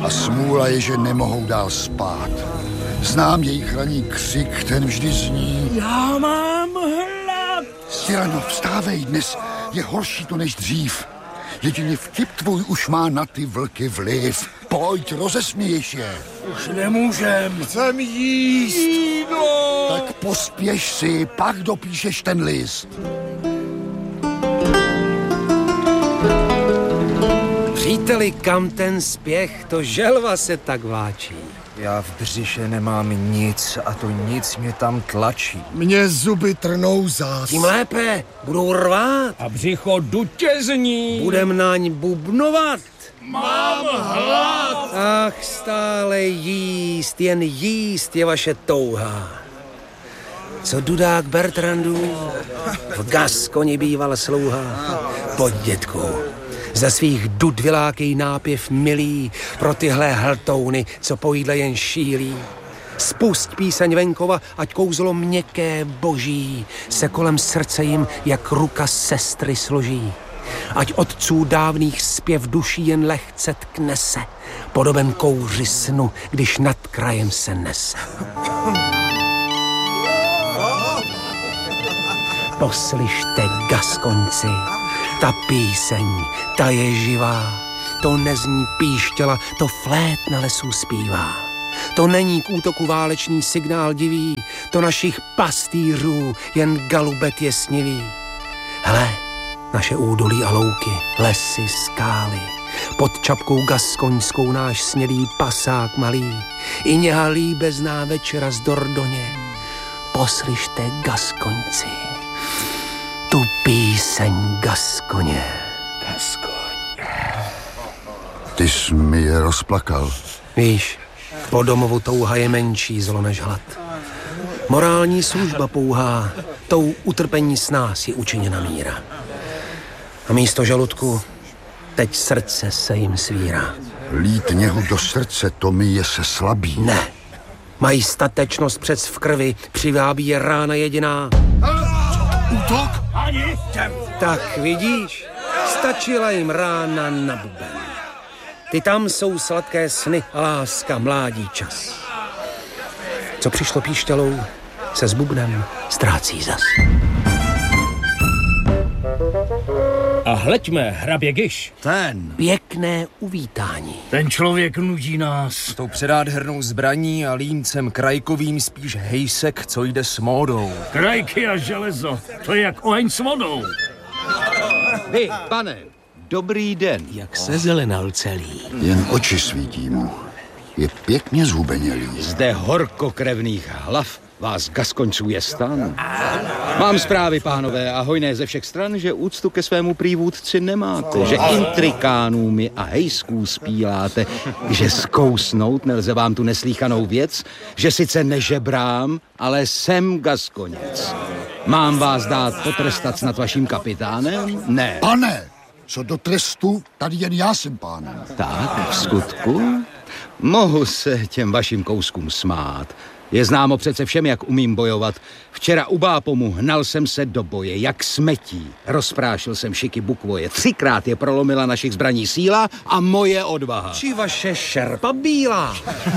A smůla je, že nemohou dál spát. Znám jejich ranní křik, ten vždy zní. Já mám hlad. Cyrano, vstávej, dnes je horší to než dřív. Jedině vtip tvůj už má na ty vlky vliv. Pojď, rozesměješ je. Už nemůžem. Chcem jíst. Jídlo. Tak pospěš si, pak dopíšeš ten list. Příteli, kam ten spěch, to želva se tak vláčí. Já v břiše nemám nic a to nic mě tam tlačí. Mě zuby trnou zás. Tím lépe, budou rvát. A břicho dutě zní. Budem naň bubnovat. Mám hlad. Ach, stále jíst, jen jíst je vaše touha. Co dudák Bertrandů? V Gaskoni býval slouha. Pojď, dětku, za svých dud vylákej nápěv milý pro tyhle hltouny, co po jídle jen šílí. Spust píseň venkova, ať kouzlo měkké boží se kolem srdce jim jak ruka sestry složí. Ať otců dávných zpěv duší jen lehce tkne se, podoben kouři snu, když nad krajem se nese. Poslyšte, Gaskoňci, ta píseň, ta je živá. To nezní píštěla, to flét na lesu zpívá. To není k útoku válečný signál divý, to našich pastýřů jen galubet je snivý. Hle, naše údolí a louky, lesy, skály, pod čapkou gaskoňskou náš snědý pasák malý, i něha líbezná večera z Dordoně. Poslyšte, Gaskoňci, tu píseň Gaskoně. Gaskoň. Ty jsi mi je rozplakal. Víš, po domovu touha je menší zlo než hlad. Morální služba pouhá, tou utrpení s nás je učiněna míra. A místo žaludku teď srdce se jim svírá. Lít něhu do srdce, to mi je se slabí. Ne, mají statečnost přec v krvi, přivábí je rána jediná. Útok? Ani těm. Tak vidíš, stačila jim rána na buben. Ty tam jsou sladké sny a láska, mládí čas. Co přišlo píšťalou, se s bubnem ztrácí zas. A hleďme, hrabě Giš. Ten. Pěkné uvítání. Ten člověk nudí nás. S tou předádhernou zbraní a líncem krajkovým spíš hejsek, co jde s módou. Krajky a železo, to je jak oheň s vodou. Vy, pane, dobrý den. Jak se zelenal celý. Jen oči svítí mu. Je pěkně zhubenělý. Zde horkokrevných hlav vás Gaskoňců je stan. Mám zprávy, pánové, a hojné ze všech stran, že úctu ke svému prývůdci nemáte, že intrikánům a hejsků spíláte, že zkousnout nelze vám tu neslíchanou věc, že sice nežebrám, ale jsem Gaskoněc. Mám vás dát potrestat snad vaším kapitánem? Ne. Pane, co do trestu, tady jen já jsem pánem. Tak, v skutku? Mohu se těm vašim kouskům smát. Je známo přece všem, jak umím bojovat. Včera u Bápomu hnal jsem se do boje, jak smetí. Rozprášil jsem šiky bukvoje. 3krát je prolomila našich zbraní síla a moje odvaha. Či vaše šerpa bílá.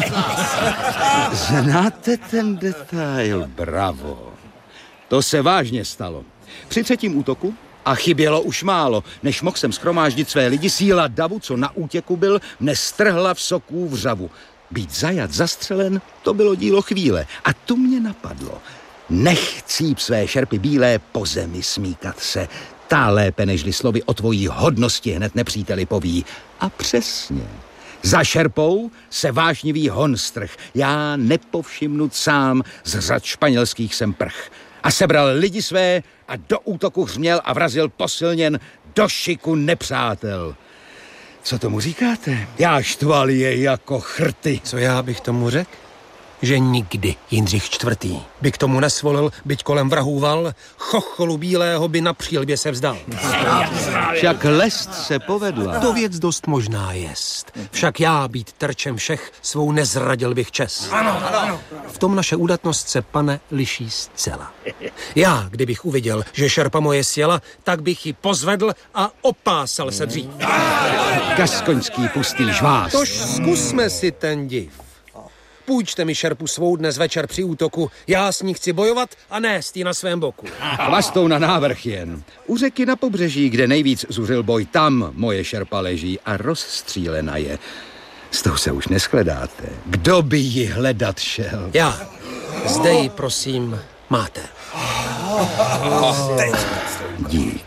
Znáte ten detail? Bravo. To se vážně stalo. Při 3. útoku a chybělo už málo, než mohl jsem shromáždit své lidi, síla davu, co na útěku byl, mne strhla v soků vřavu. Být zajat, zastřelen, to bylo dílo chvíle. A tu mě napadlo. Nech cíp své šerpy bílé po zemi smíkat se. Ta lépe nežli slovy o tvojí hodnosti hned nepříteli poví. A přesně. Za šerpou se vášnivý hon strh. Já nepovšimnut sám z řad španělských jsem prch. A sebral lidi své a do útoku hřměl a vrazil posilněn do šiku nepřátel. Co tomu říkáte? Já štval je jako chrty. Co já bych tomu řekl? že nikdy Jindřich IV. By k tomu nesvolil, byť kolem vrahů val, chocholu bílého by na přílbě se vzdal. Však lest se povedla. To věc dost možná jest. Však já být terčem všech svou nezradil bych čest. Ano. V tom naše údatnost se, pane, liší zcela. Já, kdybych uviděl, že šerpa moje sjela, tak bych ji pozvedl a opásal se dřív. Gaskoňský pustý žvást. Tož zkusme si ten div. Půjčte mi šerpu svou dnes večer při útoku, já s ní chci bojovat a nést ji na svém boku. Chvastou na návrh jen. U řeky na pobřeží, kde nejvíc zuřil boj, tam moje šerpa leží a rozstřílena je. S tou se už neschledáte. Kdo by ji hledat šel? Já. Zde ji, prosím, máte. Dík.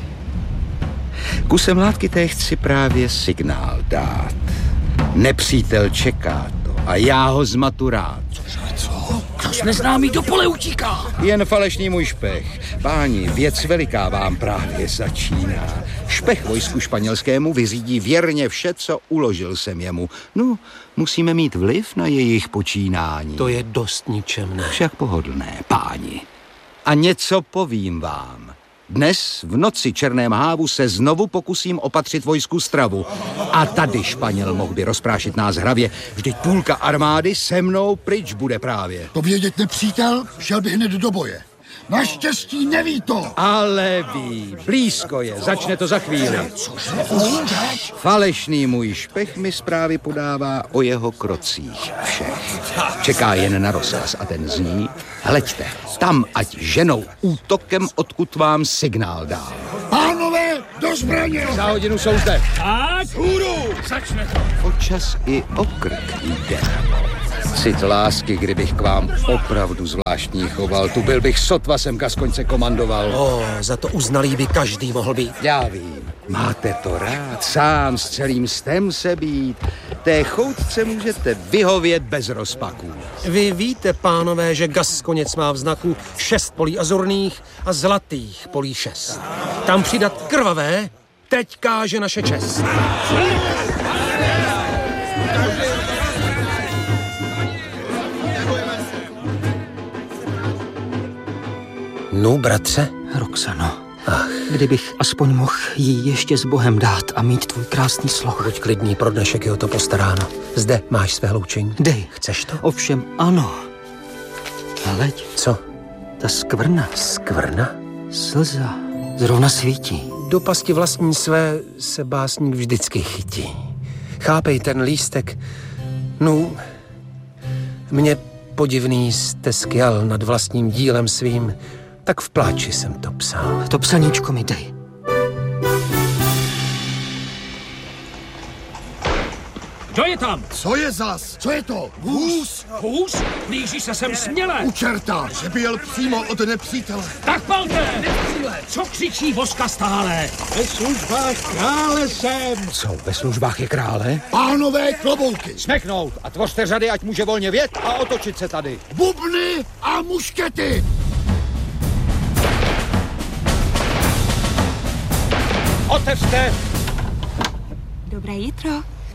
Kusem látky té chci právě signál dát. Nepřítel čeká to a já ho zmatu rád. Což neznámý do pole utíká. Jen falešný můj špech. Páni, věc veliká vám právě začíná. Špech vojsku španělskému vyřídí věrně vše, co uložil jsem jemu. No, musíme mít vliv na jejich počínání. To je dost ničemné. Však pohodlné, páni. A něco povím vám. Dnes v noci černém hávu se znovu pokusím opatřit vojsku stravu. A tady Španěl mohl by rozprášit nás hravě. Vždyť půlka armády se mnou pryč bude právě. To vědět nepřítel, šel by hned do boje. Naštěstí neví to. Ale ví, blízko je, začne to za chvíli. Falešný můj špech mi zprávy podává o jeho krocích všech. Čeká jen na rozkaz a ten zní: hleďte, tam ať ženou útokem, odkud vám signál dál. Pánové, do zbraně! Za hodinu jsou zde. Tak, hůru, začne to. O čas i o krk jde. Cit lásky, kdybych k vám opravdu zvláštní choval, tu byl bych sotva sem Gaskoňce komandoval. Za to uznalý by každý mohl být. Já vím, máte to rád, sám s celým stem se být. Té choutce můžete vyhovět bez rozpaků. Vy víte, pánové, že Gaskoněc má v znaku 6 polí azurných a zlatých polí 6. Tam přidat krvavé, teď káže naše čest. No, bratře? Roxano, kdybych aspoň mohl jí ještě s Bohem dát a mít tvůj krásný sloh. Buď klidný, pro dnešek je o to postaráno. Zde máš své loučení. Dej. Chceš to? Ovšem ano. Hleď. Co? Ta skvrna. Skvrna? Slza. Zrovna svítí. Do pasti vlastní své se básník vždycky chytí. Chápej, ten lístek, no, mě podivný stesky jal nad vlastním dílem svým, tak v pláči jsem to psal. To psaníčko mi dej. Kdo je tam? Co je zas? Co je to? Vůz? Hůz? Blíží se sem směle. U čerta, že by jel přímo od nepřítele. Tak palte! Co křičí voska stále? Ve službách krále jsem. Co, ve službách je krále? Pánové, klobouky. Smeknout a tvořte řady, ať může volně vjet a otočit se tady. Bubny a muškety. Otevřte! Dobré jitro.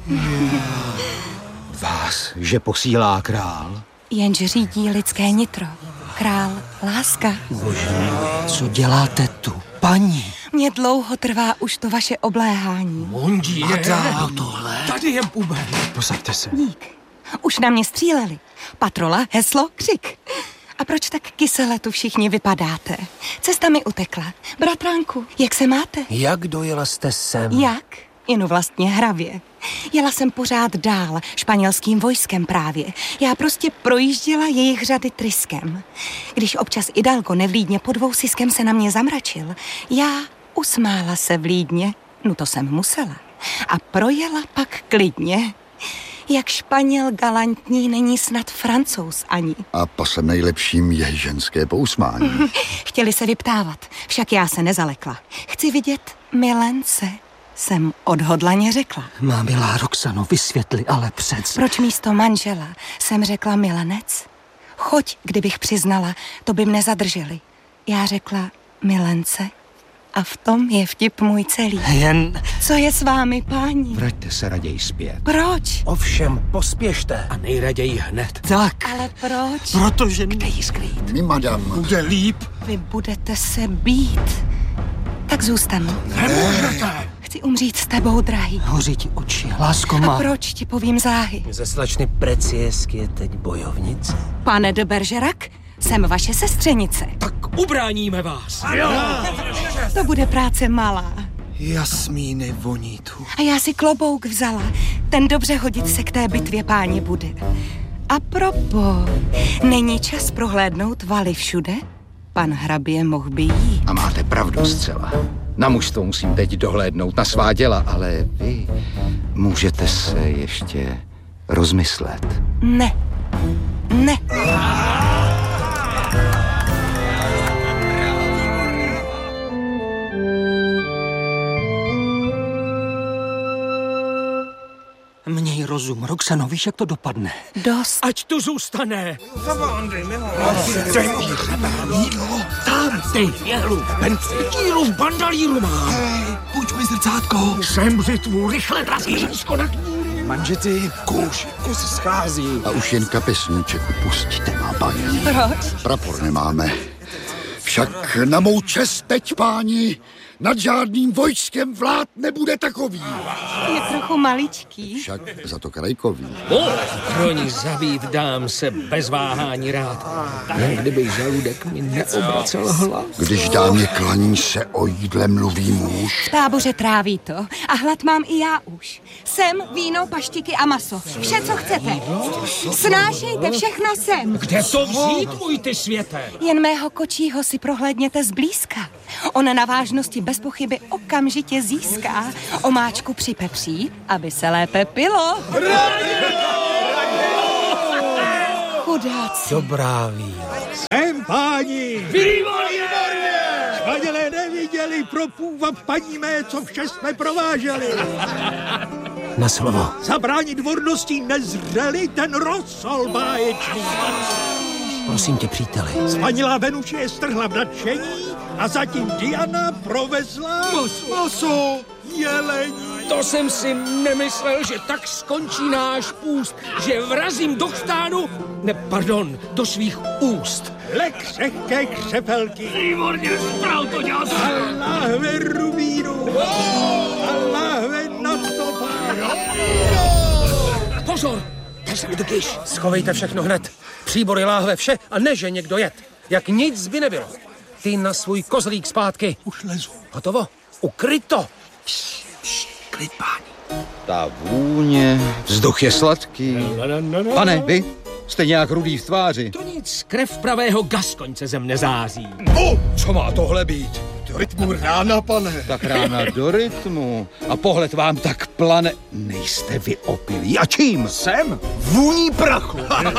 Vás, že posílá král? Jenže řídí lidské nitro. Král láska. Co děláte tu, paní? Mně dlouho trvá už to vaše obléhání. Tady je buben. Posaďte se. Dík. Už na mě stříleli. Patrola, heslo, křik. A proč tak kysele tu všichni vypadáte? Cesta mi utekla. Bratránku, jak se máte? Jak dojela jste sem? Jak? Jen vlastně hravě. Jela jsem pořád dál, španělským vojskem právě. Já prostě projížděla jejich řady tryskem. Když občas Hidalgo nevlídně pod vousiskem se na mě zamračil, já usmála se vlídně, no to jsem musela. A projela pak klidně. Jak Španěl galantní není snad Francouz ani. A pasem nejlepším je ženské pousmání. Chtěli se vyptávat, však já se nezalekla. Chci vidět milence, jsem odhodlaně řekla. Má milá Roxano, vysvětli ale přec. Proč místo manžela jsem řekla milenec? Choď, kdybych přiznala, to by mne zadrželi. Já řekla milence A v tom je vtip můj celý. Jen... Co je s vámi, páni? Vraťte se raději zpět. Proč? Ovšem, pospěšte. A nejraději hned. Tak, Ale proč? protože kde jí skrýt? My, madam. Bude líp. Vy budete se být. Tak zůstanu. Nemůžete. Chci umřít s tebou, drahý. Hoří ti oči, lásko A má. proč ti povím záhy? Ze slečny Preciesk je teď bojovnice. Pane de Bergerac, jsem vaše sestřenice. Tak ubráníme vás. To bude práce malá. Jasmíny voní tu. A já si klobouk vzala. Ten dobře hodit se k té bitvě, páni, bude. A propo, není čas prohlédnout valy všude? Pan hrabě mohl by jít. A máte pravdu zcela. Na mužstvo musím teď dohlédnout na svá děla, ale vy můžete se ještě rozmyslet. Ne. Ne. Měj rozum, Roxano, víš, jak to dopadne? Dost. Ať tu zůstane. Tam, ty, jehlu, pentíru v bandalíru mám. Půjč mi zrcátko. Jsem řitvu, rychle drazí žensko na kníry. Manžety, kus schází. A už jen kapesníček upustíte, má paní. Proč? Prapor nemáme. Však na mou čest teď, páni, nad žádným vojskem vlád nebude takový. Je trochu maličký. Však za to krajkový. Pro ní zabít dám se bez váhání rád. Jen kdyby žaludek mi neobracel hlav. Když dámě klaní se, o jídle mluví muž. V táboře tráví to. A hlad mám i já už. Sem, víno, paštiky a maso. Vše, co chcete. Snášejte všechno sem. Kde to vzít, můj ty světe? Jen mého kočího si prohlédněte zblízka. On na vážnosti bez pochyby okamžitě získá. Omáčku připepří, aby se lépe pilo. Chudáci. Dobrá víra. Sem, páni. Výborně! Španělé neviděli propůvat paní mé, co vše jsme prováželi. Na slovo. Zabránit dvorností nezřeli ten rozsol báječný. Prosím tě, příteli. Spanilá Venuše strhla v nadšení a zatím Diana provezla... Maso! Jelení! To jsem si nemyslel, že tak skončí náš půst, že vrazím do chtánu, do svých úst. Lek křehké křepelky. Výborně, správně to dělat. A láhve rubínu. A láhve na to. Pozor, tak se mi to kyš. Schovejte všechno hned. Příbory, láhve, vše a ne, že někdo jet. Jak nic by nebylo. Ty na svůj kozlík zpátky. Už lezu. Hotovo? Ukryto. Klid, páni. Ta vůně, vzduch je sladký. Pane, vy jste nějak rudý v tváři. To nic, krev pravého Gaskoňce ze mne září. Co má tohle být? Do rytmu rána, pane. Tak rána do rytmu. A pohled vám tak plane. Nejste vy opilí. A čím? Jsem vůní prachu.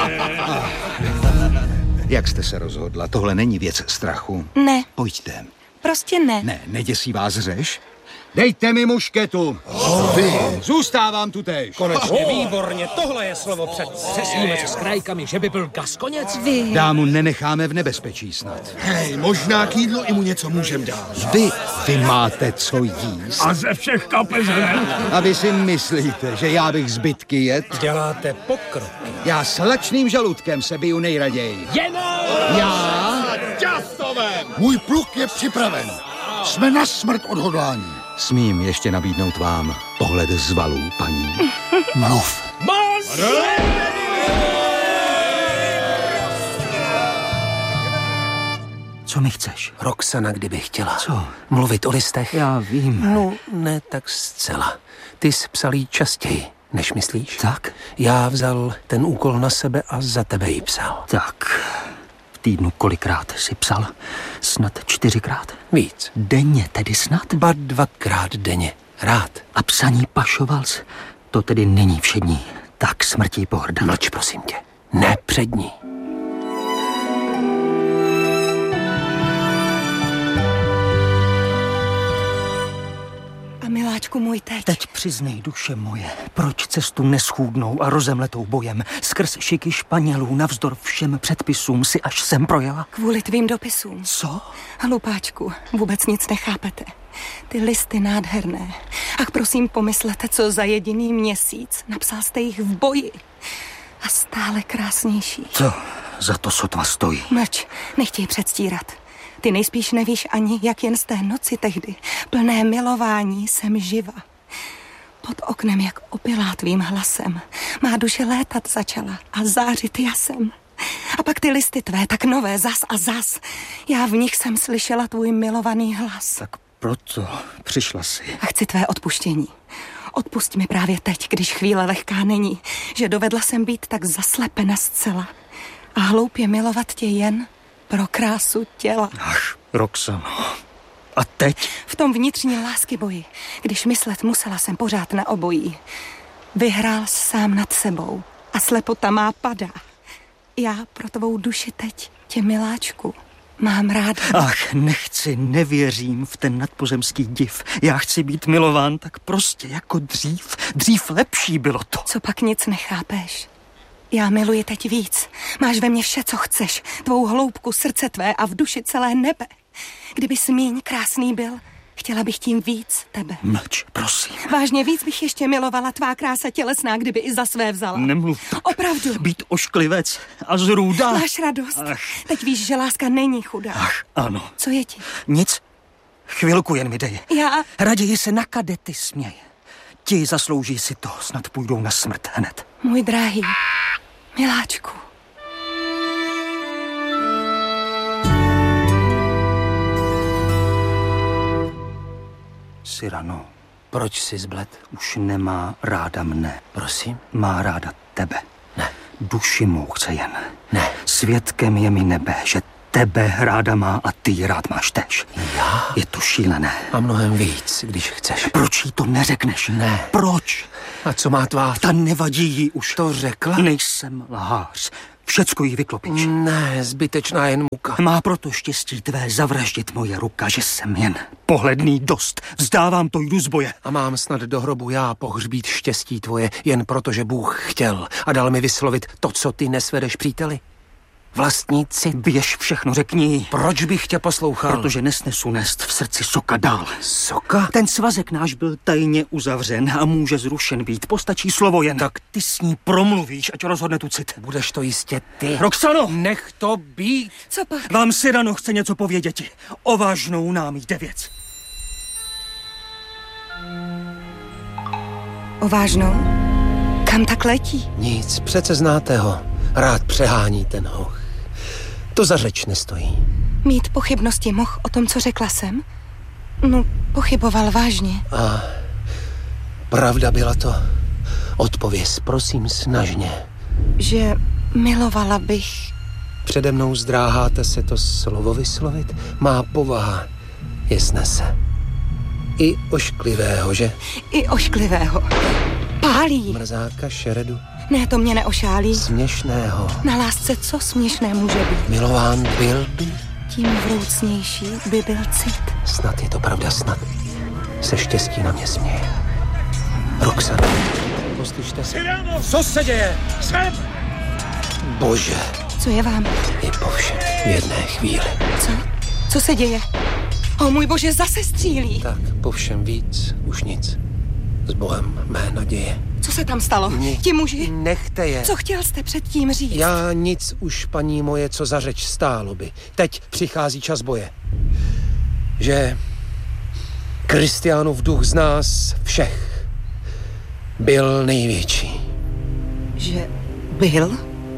Jak jste se rozhodla? Tohle není věc strachu. Ne, Pojďte. prostě ne. Ne, neděsí vás řeš? Dejte mi mušketu. Vy. Zůstávám tu též. Konečně, výborně, tohle je slovo před. Přesníme se s krajkami, že by byl Gaskoněc? Vy. Dámu nenecháme v nebezpečí snad. Hej, možná k jídlu i mu něco můžem dát. Vy máte co jíst. A ze všech kapes hned. A vy si myslíte, že já bych zbytky jet? Děláte pokrok. Já s lačným žaludkem se biju nejraději. Já? Můj pluk je připraven. Jsme na smrt odhodlání. Smím ještě nabídnout vám pohled z valů, paní. Mluv. Co mi chceš? Roxana, kdyby chtěla. Co? Mluvit o listech? Já vím. No, ne tak zcela. Ty jsi psal jí častěji, než myslíš? Tak? Já vzal ten úkol na sebe a za tebe ji psal. Tak. V týdnu kolikrát jsi psal? Snad 4krát? Víc. Denně tedy snad? Ba 2krát denně. Rád. A psaní pašoval jsi? To tedy není všední. Tak smrtí pohrdá. Mlč, prosím tě. Ne před ní. A miláčku můj, teď. Teď přiznej, duše moje, proč cestu neschůdnou a rozemletou bojem skrz šiky Španělů navzdor všem předpisům si až sem projela? Kvůli tvým dopisům. Co? Hlupáčku, vůbec nic nechápete. Ty listy nádherné. Ach, prosím, pomyslete, co za jediný měsíc. Napsal jste jich v boji. A stále krásnější. Co za to sotva stojí? Mlč, nechtěj předstírat. Ty nejspíš nevíš ani, jak jen z té noci tehdy, plné milování, jsem živa. Pod oknem, jak opilá tvým hlasem, má duše létat začala a zářit jasem. A pak ty listy tvé, tak nové, zas a zas. Já v nich jsem slyšela tvůj milovaný hlas. Tak proto přišla si. A chci tvé odpuštění. Odpusť mi právě teď, když chvíle lehká není, že dovedla jsem být tak zaslepena zcela a hloupě milovat tě jen pro krásu těla. Ach, Roxano. A teď? V tom vnitřní lásky boji, když myslet musela jsem pořád na obojí. Vyhrál sám nad sebou a slepota má padá. Já pro tvou duši teď tě, miláčku, mám ráda. Ach, nechci, nevěřím v ten nadpozemský div. Já chci být milován tak prostě jako dřív. Dřív lepší bylo to. Co pak nic nechápeš? Já miluji teď víc. Máš ve mně vše, co chceš. Tvou hloubku, srdce tvé a v duši celé nebe. Kdyby smíň krásný byl, chtěla bych tím víc tebe. Mlč, prosím. Vážně víc bych ještě milovala tvá krása tělesná, kdyby i za své vzala. Nemluv tak. Opravdu. Být ošklivec a zrůda. Máš radost. Ach. Teď víš, že láska není chudá. Ach, ano. Co je ti? Nic. Chvilku jen mi dej. Já... Raději se na kadety směj. Ti zaslouží si to, snad půjdou na smrt hned. Můj drahý, miláčku. Cyrano, Proč jsi zbled? už nemá ráda mne. Prosím? Má ráda tebe. Ne. Duši mou chce jen. Ne. Svědkem je mi nebe, že tebe ráda má a ty ji rád máš též. Já? Je to šílené. A mnohem víc, když chceš. Proč jí to neřekneš? Ne. Proč? A co má tvá? Ta nevadí jí už. To řekla? Nejsem lhář. Všecko jí vyklopíš. Ne, zbytečná jen muka. Má proto štěstí tvé zavraždit moje ruka, že jsem jen pohledný dost. Vzdávám to, jdu z boje. A mám snad do hrobu já pohřbít štěstí tvoje, jen proto, že Bůh chtěl a dal mi vyslovit to, co ty nesvedeš, příteli? Vlastní cit. Běž všechno, řekni jí. Proč bych tě poslouchal? Protože nesnesu nést v srdci soka dál. Soka? Ten svazek náš byl tajně uzavřen a může zrušen být. Postačí slovo jen. Tak ty s ní promluvíš, ať rozhodne tu cit. Budeš to jistě ty. Roxano! Nech to být. Co pak? Vám Cyrano chce něco povědět. O vážnou nám jde věc. O vážnou? Kam tak letí? Nic, přece znáte ho. Rád přehání ten hoch. To za řeč nestojí. Mít pochybnosti mohl o tom, co řekla jsem? No, pochyboval vážně. A pravda byla to. Odpověz, prosím, snažně. Že milovala bych... Přede mnou zdráháte se to slovo vyslovit? Má povaha je snese. I ošklivého, že? I ošklivého. Pálí. Mrzáka, šeredu. Ne, to mě neošálí. Směšného. Na lásce co směšné může být? Milován byl by? Tím vroucnější by byl cit. Snad je to pravda, snad. Se štěstí na mě směje. Roxana, poslyšte se. Co se děje? Jsem! Bože. Co je vám? I po všem v jedné chvíli. Co? Co se děje? O můj bože, zase střílí. Tak, po všem víc, už nic. S Bohem mé naděje. Co se tam stalo? Ti muži? Nechte je. Co chtěl jste předtím říct? Já nic už, paní moje, co za řeč stálo by. Teď přichází čas boje. Že Kristiánův duch z nás všech byl největší. Že byl?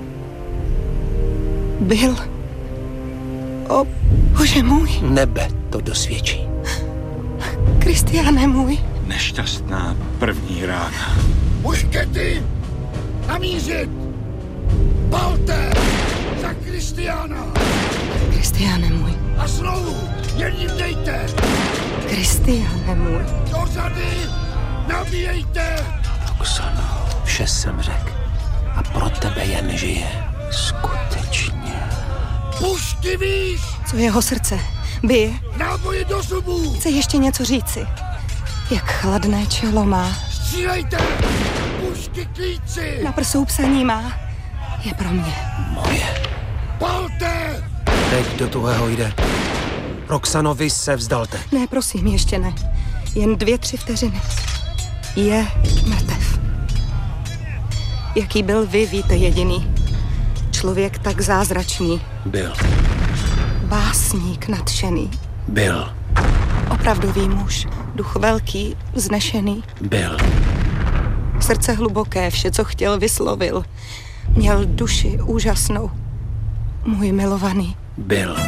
Byl? O bože můj. Nebe to dosvědčí. Kristiáne můj. Nešťastná první rána. Muškety! Namířit! Palte! Za Kristiána! Kristiáne můj. A znovu! Jen jim dejte! Kristiáne můj. Do řady! Nabíjejte! Roxano, vše jsem řekl. A pro tebe jen žije. Skutečně. Pušky výš! Co jeho srdce? Bije? Náboje do zubů! Chce ještě něco říci? Jak chladné čelo má. Střílejte! Pušky k líci! Na prsou psaní má. Je pro mě. Moje. Palte! Teď do tuhého jde. Roxano, vy se vzdalte. Ne, prosím, ještě ne. Jen 2-3 vteřiny. Je mrtev. Jaký byl vy, víte jediný. Člověk tak zázračný. Byl. Básník nadšený. Byl. Opravdový muž. Duch velký, vznešený. Byl. Srdce hluboké, vše, co chtěl, vyslovil. Měl duši úžasnou. Můj milovaný. Byl.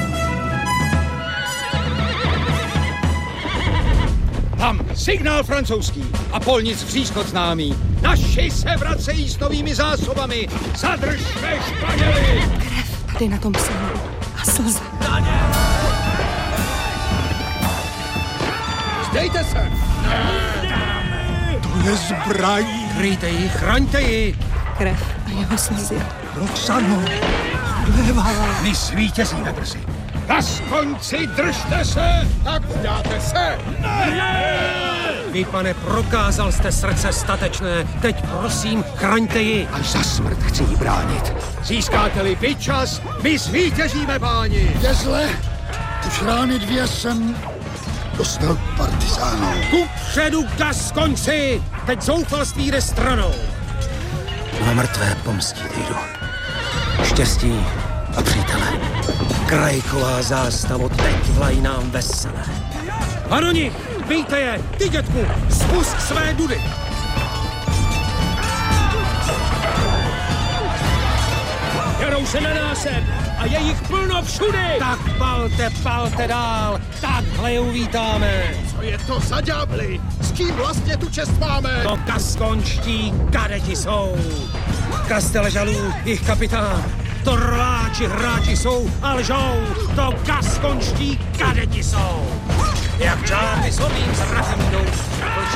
Tam, signál francouzský a polnic příchod známý. Naši se vracejí s novými zásobami. Zadržme Španěly! Krev tady na tom psaní. A slza. Zdejte se! To je zbraň. Kryjte ji, chraňte ji. Krev a jeho slzy. Roxano, levá. My svítězíme brzy. Gaskonci, držte se! Tak vdáte se! Vy, pane, prokázal jste srdce statečné. Teď prosím, chraňte ji. Až za smrt chci jí bránit. Získáte-li vy čas, my zvítězíme, páni! Je zle. Už rány 2 jsem dostal partizánů. Kupředu, Gaskonci! Teď zoufalství jde stranou. 2 mrtvé pomstí jdu. Štěstí a přítele. Krajková zástavo teď vlají nám veselé. A do nich! Bijte je! Ty, dětku! Spust své dudy! Jarou se na násep a je jich plno všudy! Tak palte dál! Takhle je uvítáme! Co je to za ďábly? S kým vlastně tu čest máme? To gaskonští kadeti jsou. Kastelžalů, jich kapitán. To rváči hráči jsou a lžou. To gaskonští kadeti jsou. Jak čárny slovým zrakem jdou.